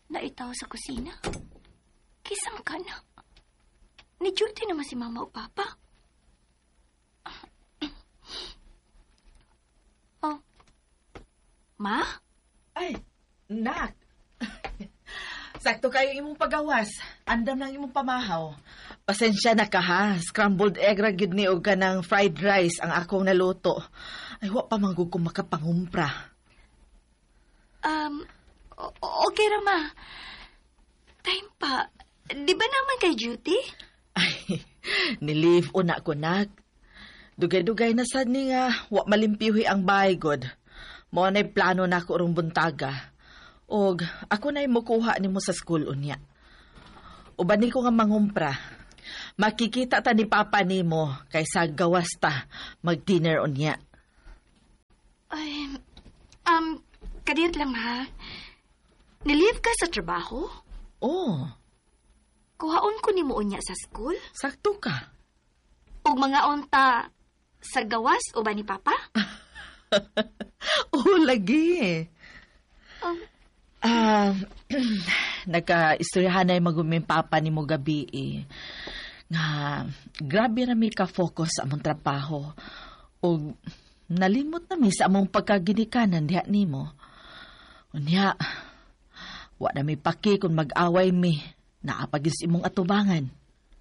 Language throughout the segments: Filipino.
naitaw sa kusina. Kisang ka na. Ni duty naman si mama o papa. Oh. Ma? Ay, nak. Sakto kayo imong pagawas. Andam lang imong pamahaw. Pasensya na ka ha. Scrambled egg ra gyud ni og kanang fried rice ang akong naluto. Ay, wa pa manggug ko makapangumpra. Okay ra, ma. Time pa. Di ba naman kay duty? Ay, nilive una ko, nak. Dugay-dugay na sad ni nga wa malimpyuhi ang bahay god. Mo na'y plano na ko rong buntaga. Og ako na'y mukuha ni mo sa school unya. Uban ni ko nga mangumpra. Makikita ta ni papa ni mo kaysa gawas ta mag-dinner unya. Ay, kadiyot lang, ha? Nilive ka sa trabaho? Oh, Kuhaon ko ni mo unya sa school? sakto ka. O mga unta sa gawas o ba ni papa? Oh, lagi. Nagka-istoryahan na yung maguming papa ni mo gabi eh. Nga, grabe na may ka-focus sa among trabaho. O, nalimot na mi sa among pagkaginikanan diha ni mo. Unya, wa na may paki kung mag-away mi. Naapagis imong atubangan.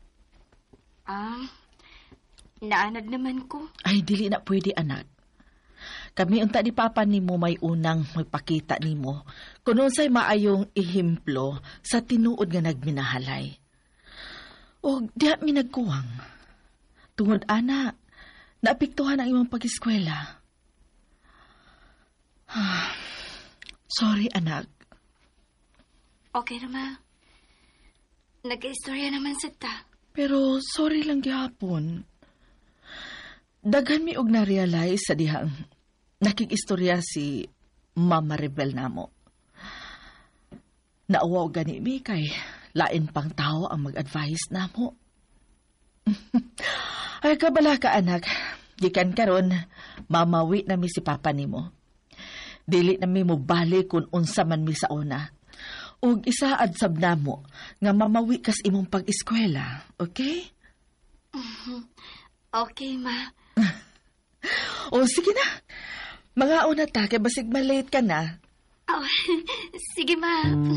Naanad naman ko. Ay, dili na pwede, anak. Kami unta ni papa ni mo may unang magpakita ni mo kung unsay maayong ihimplo sa tinuod nga nagminahalay. O diha mi nagkuwang. Tungod ana, naapektuhan ang imong pag-eskwela. Sorry, anak. Okay naman. Nag-istorya naman sa ta. Pero sorry lang gihapon. Daghan mi og na-realize sa dihang nakikistorya si Mama Rebel namo. Nauwaw gani mi kay lain pang tao ang mag-advise namo. Ay kabala ka, anak. Gikan karon mamawi na mi si papa nimo. Dili na mi mo balik kung unsa man mi sa una. Ug isaad sab namo nga mamawi kas imong pag-eskwela, okay? Okay, ma. O sige na. Mga una ta kay basig malate ka na. Oh, sige, ma.